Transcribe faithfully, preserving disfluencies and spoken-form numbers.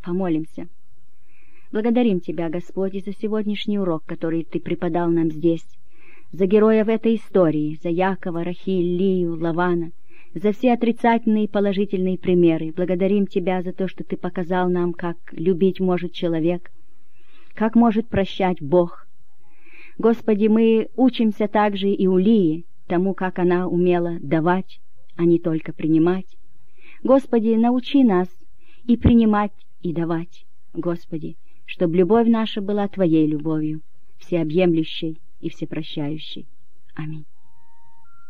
Помолимся. Благодарим Тебя, Господь, и за сегодняшний урок, который Ты преподал нам здесь, за героев этой истории, за Якова, Рахиль, Лию, Лавана, за все отрицательные и положительные примеры. Благодарим Тебя за то, что Ты показал нам, как любить может человек, как может прощать Бог. Господи, мы учимся также и у Лии, тому, как она умела давать, а не только принимать. Господи, научи нас и принимать, и давать. Господи, чтобы любовь наша была Твоей любовью, всеобъемлющей и всепрощающей. Аминь.